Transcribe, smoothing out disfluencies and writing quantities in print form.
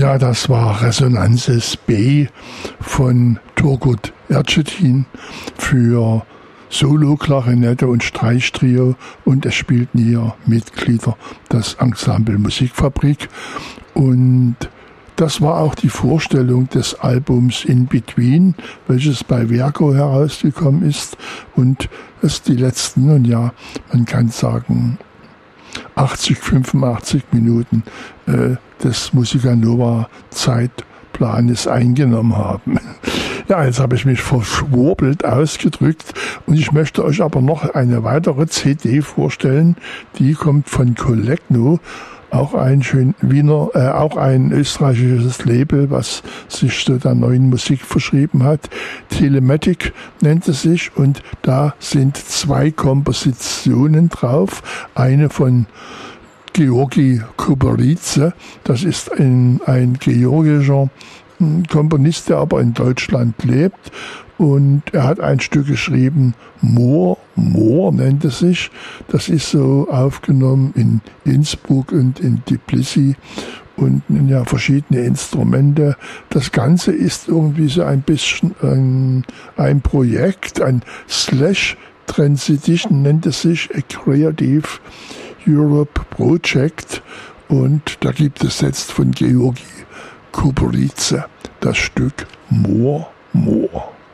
Ja, das war Resonances B von Turgut Ercetin für Solo, Klarinette und Streichtrio, und es spielten hier Mitglieder des Ensemble Musikfabrik, und das war auch die Vorstellung des Albums In Between, welches bei Verco herausgekommen ist und es die letzten, und ja, man kann sagen 85 Minuten des Musica-Nova-Zeitplanes eingenommen haben. Ja, jetzt habe ich mich verschwurbelt ausgedrückt, und ich möchte euch aber noch eine weitere CD vorstellen. Die kommt von Collecno, auch ein auch ein österreichisches Label, was sich so der neuen Musik verschrieben hat. Telematic nennt es sich, und da sind 2 Kompositionen drauf. Eine von Georgi Kuberidze, das ist ein georgischer Komponist, der aber in Deutschland lebt, und er hat ein Stück geschrieben, Moor nennt es sich. Das ist so aufgenommen in Innsbruck und in Tbilisi, und ja, verschiedene Instrumente. Das Ganze ist irgendwie so ein bisschen ein Projekt, ein Slash Transition nennt es sich, a Creative Europe Project, und da gibt es jetzt von Georgi Kuberidze das Stück Moor.